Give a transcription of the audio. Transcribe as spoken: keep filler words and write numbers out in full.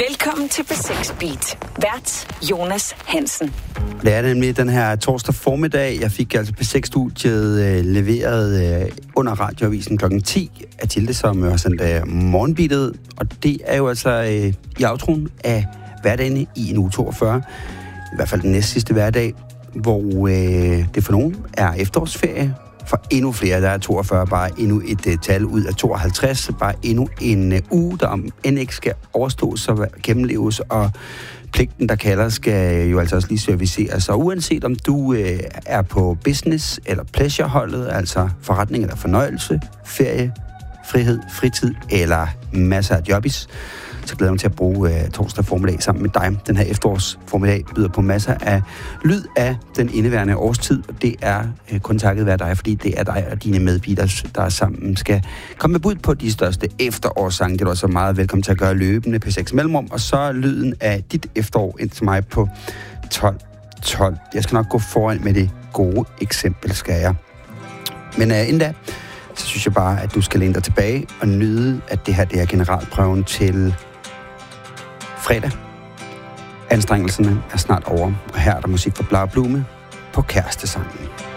Velkommen til P seks Beat. Vært Jonas Hansen. Det er nemlig den her torsdag formiddag. Jeg fik altså P seks-studiet øh, leveret øh, under radioavisen klokken ti af Tilde, som har sendt øh, morgenbeatet. Og det er jo altså øh, i outroen af hverdagen i en uge toogfyrre. I hvert fald den næste sidste hverdag, hvor øh, det for nogen er efterårsferie. For endnu flere, der er toogfyrre, bare endnu et uh, tal ud af tooghalvtreds, bare endnu en uh, uge, der om end ikke skal overstås og gennemleves, og pligten, der kalder, skal jo altså også lige serviceres. Så uanset om du uh, er på business- eller pleasure-holdet, altså forretning eller fornøjelse, ferie, frihed, fritid eller masser af jobbies, så glæder jeg mig til at bruge uh, torsdag formiddag sammen med dig. Den her efterårsformiddag byder på masser af lyd af den indeværende årstid, og det er uh, kun takket være dig, fordi det er dig og dine medbeaters, der sammen skal komme med bud på de største efterårssange. Det er du også meget velkommen til at gøre løbende P seks Mellemrum, og så lyden af dit efterår ind til mig på tolv tolv. Jeg skal nok gå foran med det gode eksempel, skal jeg. Men uh, inden da, så synes jeg bare, at du skal læne dig tilbage og nyde, at det her det er generalprøven til fredag. Anstrengelserne er snart over, og her er der musik fra Blau Blume på Kærestesangen.